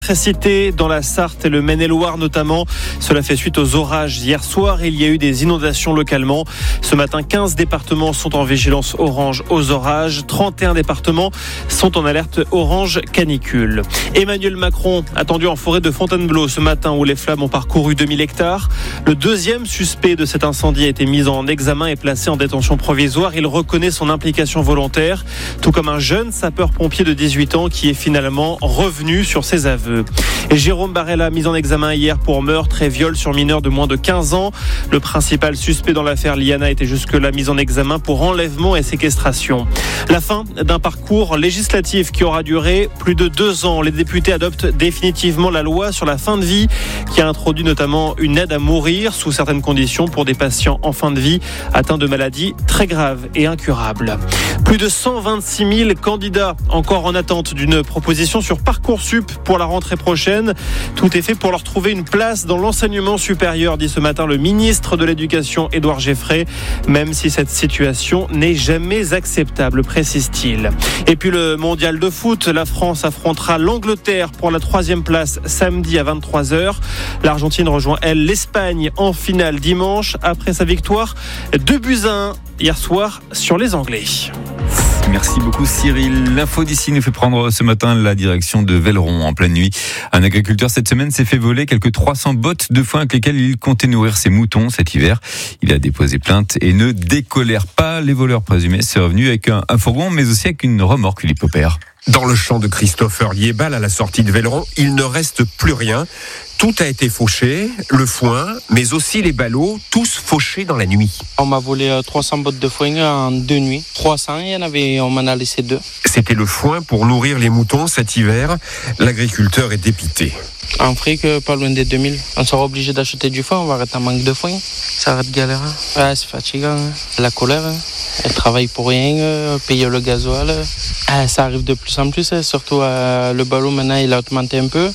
L'électricité dans la Sarthe et le Maine-et-Loire notamment. Cela fait suite aux orages hier soir. Il y a eu des inondations localement. Ce matin, 15 départements sont en vigilance orange aux orages. 31 départements sont en alerte orange canicule. Emmanuel Macron attendu en forêt de Fontainebleau ce matin où les flammes ont parcouru 2000 hectares. Le deuxième suspect de cet incendie a été mis en examen et placé en détention provisoire. Il reconnaît son implication volontaire, tout comme un jeune sapeur-pompier de 18 ans qui est finalement revenu sur ses aveux. Et Jérôme Barella, mis en examen hier pour meurtre et viol sur mineur de moins de 15 ans. Le principal suspect dans l'affaire Liana était jusque-là mis en examen pour enlèvement et séquestration. La fin d'un parcours législatif qui aura duré plus de 2 ans. Les députés adoptent définitivement la loi sur la fin de vie qui a introduit notamment une aide à mourir sous certaines conditions pour des patients en fin de vie atteints de maladies très graves et incurables. Plus de 126 000 candidats encore en attente d'une proposition sur Parcoursup pour la rentrée prochaine. Tout est fait pour leur trouver une place dans l'enseignement supérieur, dit ce matin le ministre de l'Éducation, Édouard Geffray, même si cette situation n'est jamais acceptable, précise-t-il. Et puis le mondial de foot, la France affrontera l'Angleterre pour la 3e place samedi à 23h. L'Argentine rejoint, elle, l'Espagne en finale dimanche après sa victoire 2-1 hier soir sur les Anglais. Merci beaucoup Cyril. L'info d'ici nous fait prendre ce matin la direction de Velleron en pleine nuit. Un agriculteur cette semaine s'est fait voler quelques 300 bottes de foin avec lesquelles il comptait nourrir ses moutons cet hiver. Il a déposé plainte et ne décolère pas. Les voleurs présumés sont revenus avec un fourgon mais aussi avec une remorque, Philippe Popère. Dans le champ de Christopher Liebal à la sortie de Velleron, il ne reste plus rien. Tout a été fauché, le foin, mais aussi les ballots, tous fauchés dans la nuit. On m'a volé 300 bottes de foin en 2 nuits. 300, on m'en a laissé 2. C'était le foin pour nourrir les moutons cet hiver. L'agriculteur est dépité. En fric, pas loin des 2000. On sera obligé d'acheter du foin, on va arrêter un manque de foin. Ça arrête galère. Ouais, c'est fatigant. La colère, elle travaille pour rien, payer le gasoil. Ça arrive de plus en plus, surtout le ballot maintenant il a augmenté un peu,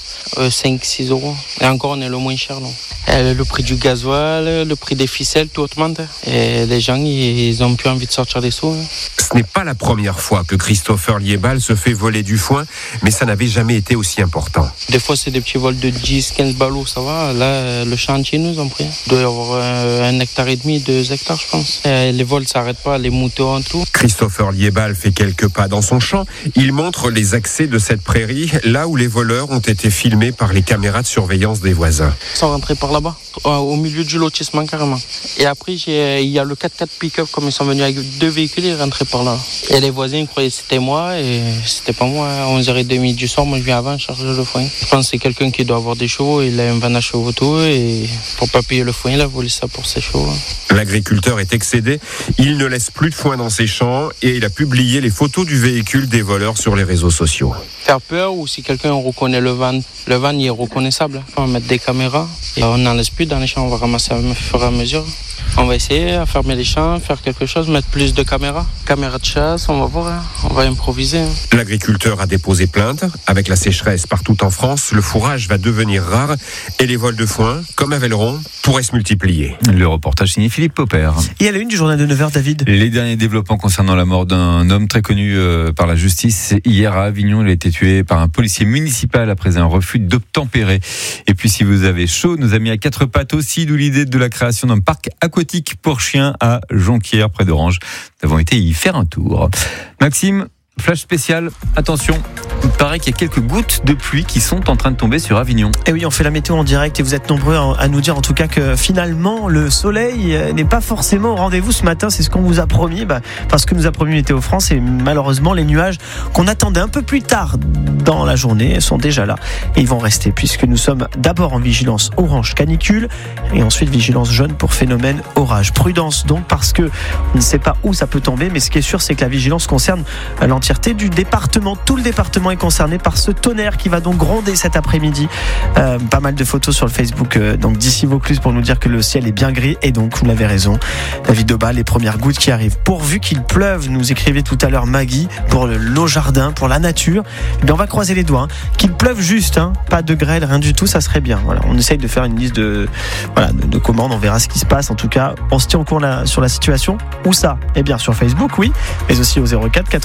5-6 euros. Et encore on est le moins cher. Le prix du gasoil, le prix des ficelles, tout augmente. Et les gens ils ont plus envie de sortir des sous. Ce n'est pas la première fois que Christopher Liebal se fait voler du foin, mais ça n'avait jamais été aussi important. Des fois c'est des petits vols de 10-15 ballots, ça va. Là le chantier nous ont pris. Il doit y avoir 1,5 hectare, 2 hectares je pense. Et les vols s'arrêtent pas, les moutons, tout. Christopher Liebal fait quelques pas dans son champ. Il montre les accès de cette prairie, là où les voleurs ont été filmés par les caméras de surveillance des voisins. Ils sont rentrés par là-bas, au milieu du lotissement carrément. Et après, il y a le 4x4 pick-up, comme ils sont venus avec 2 véhicules, ils rentraient par là. Et les voisins ils croyaient que c'était moi, et c'était pas moi. À 11h30 du soir, moi je viens avant charger le foin. Je pense que c'est quelqu'un qui doit avoir des chevaux, il a un van à chevaux tout, et pour pas payer le foin, il a volé ça pour ses chevaux. L'agriculteur est excédé, il ne laisse plus de foin dans ses champs, et il a publié les photos du véhicule des voleurs sur les réseaux sociaux. Faire peur, ou si quelqu'un reconnaît le van il est reconnaissable. On va mettre des caméras et on n'en laisse plus dans les champs, on va ramasser au fur et à mesure. On va essayer à fermer les champs, faire quelque chose, mettre plus de caméras de chasse, on va voir, on va improviser. L'agriculteur a déposé plainte. Avec la sécheresse partout en France, le fourrage va devenir rare et les vols de foin, comme à Velleron, pourraient se multiplier. Le reportage signé Philippe Popère. Et à la une du journal de 9h, David. Les derniers développements concernant la mort d'un homme très connu par la justice. Hier à Avignon, il a été tué par un policier municipal après un refus d'obtempérer. Et puis si vous avez chaud, nos amis à 4 pattes aussi, d'où l'idée de la création d'un parc aquatique pour chiens à Jonquière, près d'Orange. Nous avons été y faire un tour. Maxime, flash spécial, attention, il paraît qu'il y a quelques gouttes de pluie qui sont en train de tomber sur Avignon. Et oui, on fait la météo en direct et vous êtes nombreux à nous dire en tout cas que finalement le soleil n'est pas forcément au rendez-vous ce matin, c'est ce qu'on vous a promis, parce que nous a promis Météo France, et malheureusement les nuages qu'on attendait un peu plus tard dans la journée sont déjà là et ils vont rester puisque nous sommes d'abord en vigilance orange canicule et ensuite vigilance jaune pour phénomène orage. Prudence donc parce que on ne sait pas où ça peut tomber, mais ce qui est sûr c'est que la vigilance concerne l'entièreté du département. Tout le département est concerné par ce tonnerre qui va donc gronder cet après-midi. Pas mal de photos sur le Facebook donc d'ici Vaucluse pour nous dire que le ciel est bien gris et donc vous l'avez raison, David Doba, les premières gouttes qui arrivent. Pourvu qu'il pleuve, nous écrivait tout à l'heure Maggie, pour nos jardins, pour la nature. Et bien on va croiser les doigts, qu'il pleuve juste, pas de grêle, rien du tout, ça serait bien. Voilà, on essaye de faire une liste de commandes, on verra ce qui se passe. En tout cas, on se tient au courant sur la situation. Où ça ? Eh bien sur Facebook, oui, mais aussi au 04 90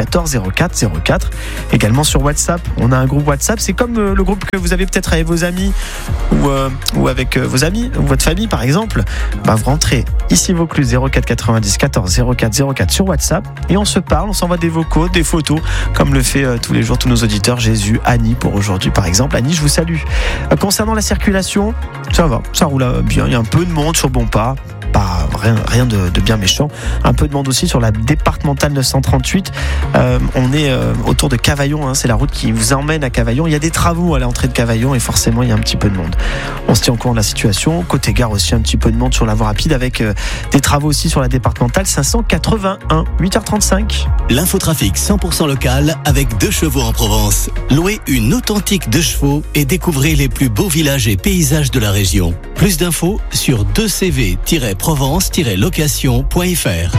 14 04 04. Également sur WhatsApp, on a un groupe WhatsApp, c'est comme le groupe que vous avez peut-être avec vos amis ou avec vos amis ou votre famille par exemple. Vous rentrez ici Vaucluse 04 90 14 04 04 sur WhatsApp et on se parle, on s'envoie des vocaux, des photos comme le fait tous les jours tous nos auditeurs. Jésus, Annie pour aujourd'hui par exemple. Annie, je vous salue. Concernant la circulation, ça va, ça roule bien, il y a un peu de monde sur Bonpas. Pas rien de bien méchant. Un peu de monde aussi sur la départementale 938. On est autour de Cavaillon, c'est la route qui vous emmène à Cavaillon. Il y a des travaux à l'entrée de Cavaillon et forcément il y a un petit peu de monde. On se tient au courant de la situation. Côté gare aussi, un petit peu de monde sur la voie rapide avec des travaux aussi sur la départementale 581, 8h35. L'infotrafic 100% local avec 2 chevaux en Provence. Louez une authentique 2 chevaux et découvrez les plus beaux villages et paysages de la région. Plus d'infos sur 2cv-provence-location.fr.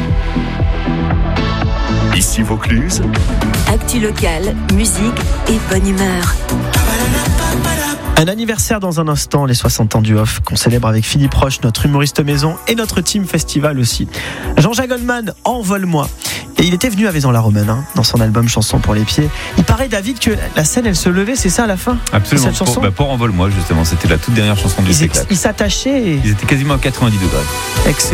Ici Vaucluse. Actu locale, musique et bonne humeur. Un anniversaire dans un instant, les 60 ans du Off, qu'on célèbre avec Philippe Roche, notre humoriste maison, et notre team festival aussi. Jean-Jacques Goldman, Envole-moi. Et il était venu à Vaison-la-Romaine, dans son album Chanson pour les pieds. Il paraît, David, que la scène, elle se levait, c'est ça à la fin ? Absolument. Cette chanson Pour Envole-moi, justement, c'était la toute dernière chanson du spectacle. Ils s'attachaient. Ils étaient quasiment à 90 degrés. Excellent.